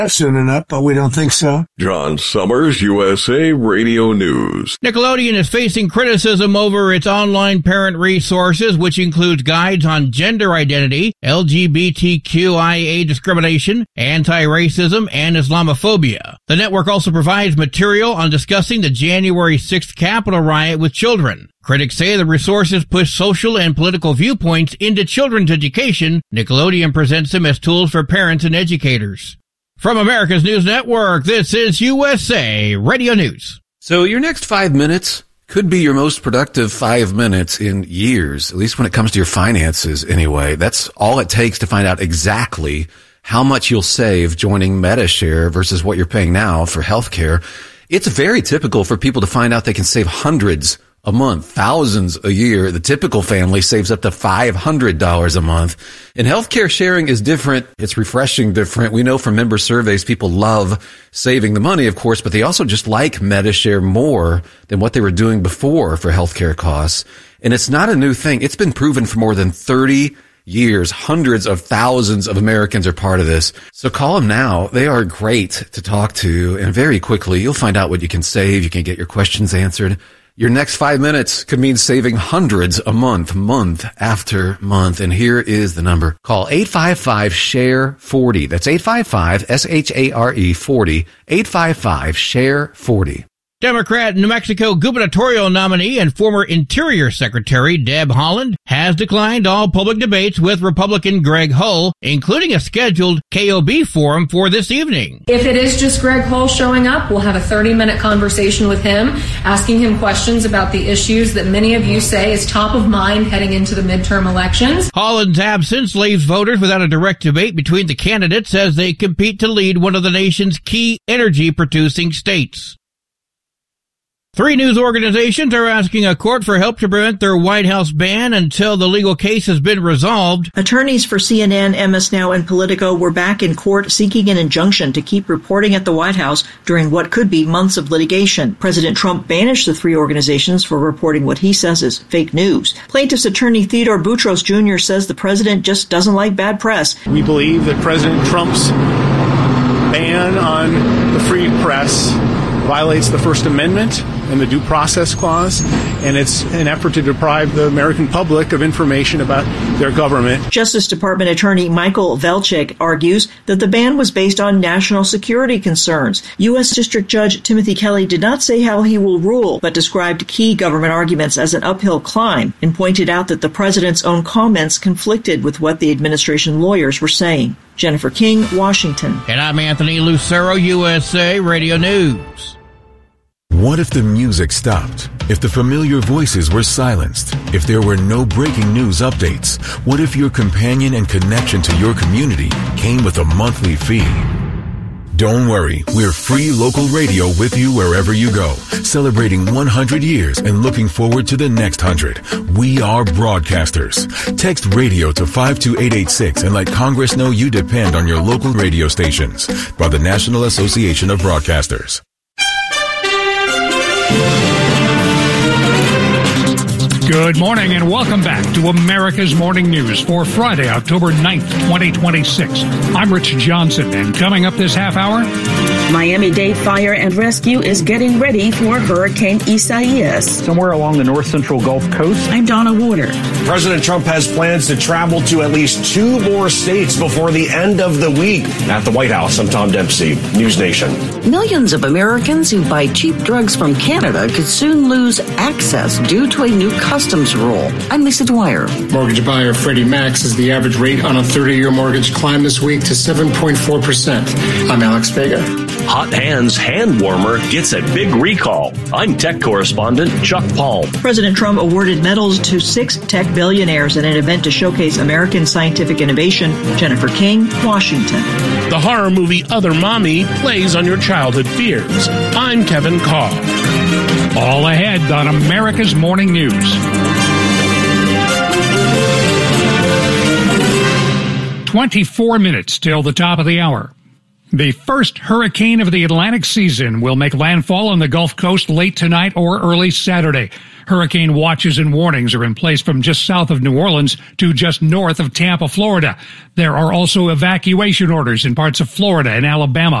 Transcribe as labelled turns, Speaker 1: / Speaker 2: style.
Speaker 1: Soon enough, but we don't think so.
Speaker 2: John Summers, USA Radio News.
Speaker 3: Nickelodeon is facing criticism over its online parent resources, which includes guides on gender identity, LGBTQIA discrimination, anti-racism, and Islamophobia. The network also provides material on discussing the January 6th Capitol riot with children. Critics say the resources push social and political viewpoints into children's education. Nickelodeon presents them as tools for parents and educators. From America's News Network, this is USA Radio News.
Speaker 4: So your next 5 minutes could be your most productive 5 minutes in years, at least when it comes to your finances anyway. That's all it takes to find out exactly how much you'll save joining MediShare versus what you're paying now for healthcare. It's very typical for people to find out they can save hundreds a month, thousands a year. The typical family saves up to $500 a month. And healthcare sharing is different. It's refreshing different. We know from member surveys, people love saving the money, of course, but they also just like MediShare more than what they were doing before for healthcare costs. And it's not a new thing. It's been proven for more than 30 years. Hundreds of thousands of Americans are part of this. So call them now. They are great to talk to. And very quickly, you'll find out what you can save. You can get your questions answered. Your next 5 minutes could mean saving hundreds a month, month after month. And here is the number. Call 855-SHARE-40. That's 855-SHARE-40. 855-SHARE-40.
Speaker 3: Democrat New Mexico gubernatorial nominee and former Interior Secretary Deb Haaland has declined all public debates with Republican Greg Hull, including a scheduled KOB forum for this evening.
Speaker 5: If it is just Greg Hull showing up, we'll have a 30-minute conversation with him, asking him questions about the issues that many of you say is top of mind heading into the midterm elections.
Speaker 3: Haaland's absence leaves voters without a direct debate between the candidates as they compete to lead one of the nation's key energy-producing states. 3 news organizations are asking a court for help to prevent their White House ban until the legal case has been resolved.
Speaker 6: Attorneys for CNN, MS Now, and Politico were back in court seeking an injunction to keep reporting at the White House during what could be months of litigation. President Trump banished the 3 organizations for reporting what he says is fake news. Plaintiff's attorney Theodore Boutros Jr. says the president just doesn't like bad press.
Speaker 7: We believe that President Trump's ban on the free press violates the First Amendment and the Due Process Clause, and it's an effort to deprive the American public of information about their government.
Speaker 6: Justice Department Attorney Michael Velchik argues that the ban was based on national security concerns. U.S. District Judge Timothy Kelly did not say how he will rule, but described key government arguments as an uphill climb and pointed out that the president's own comments conflicted with what the administration lawyers were saying. Jennifer King, Washington.
Speaker 3: And I'm Anthony Lucero, USA Radio News.
Speaker 8: What if the music stopped? If the familiar voices were silenced? If there were no breaking news updates? What if your companion and connection to your community came with a monthly fee? Don't worry, we're free local radio with you wherever you go, celebrating 100 years and looking forward to the next 100. We are broadcasters. Text radio to 52886 and let Congress know you depend on your local radio stations. By the National Association of Broadcasters.
Speaker 9: Good morning and welcome back to America's Morning News for Friday, October 9th, 2026. I'm Rich Johnson, and coming up this half hour,
Speaker 10: Miami-Dade Fire and Rescue is getting ready for Hurricane Isaias.
Speaker 11: Somewhere along the north central Gulf Coast.
Speaker 10: I'm Donna Warder.
Speaker 12: President Trump has plans to travel to at least 2 more states before the end of the week. At the White House, I'm Tom Dempsey, News Nation.
Speaker 10: Millions of Americans who buy cheap drugs from Canada could soon lose access due to a new customs rule. I'm Lisa Dwyer.
Speaker 13: Mortgage buyer Freddie Mac says the average rate on a 30-year mortgage climbed this week to 7.4%. I'm Alex Vega.
Speaker 14: Hot Hands hand warmer gets a big recall. I'm tech correspondent Chuck Paul.
Speaker 6: President Trump awarded medals to 6 tech billionaires at an event to showcase American scientific innovation. Jennifer King, Washington.
Speaker 15: The horror movie Other Mommy plays on your childhood fears. I'm Kevin Carr.
Speaker 9: All ahead on America's Morning News. 24 minutes till the top of the hour. The first hurricane of the Atlantic season will make landfall on the Gulf Coast late tonight or early Saturday. Hurricane watches and warnings are in place from just south of New Orleans to just north of Tampa, Florida. There are also evacuation orders in parts of Florida and Alabama.